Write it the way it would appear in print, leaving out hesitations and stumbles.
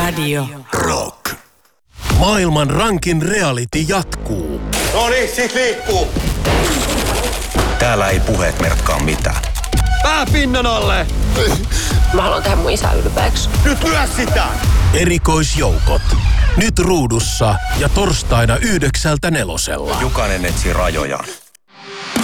Radio. Rock. Maailman rankin reality jatkuu. Noniin, sit liikkuu. Täällä ei puheet merkkaa mitään. Pää pinnan alle! Mä haluan tehdä mun isää ylpeäksi. Nyt lyö sitä! Erikoisjoukot. Nyt ruudussa ja torstaina 9:00 4:00. Jokainen etsii rajojaan.